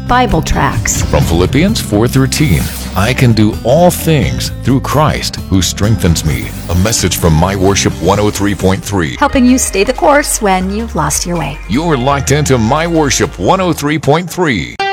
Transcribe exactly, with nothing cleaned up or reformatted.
Bible tracts. From Philippians four thirteen, I can do all things through Christ who strengthens me. A message from My Worship one oh three point three. Helping you stay the course when you've lost your way. You're locked into My Worship one oh three point three.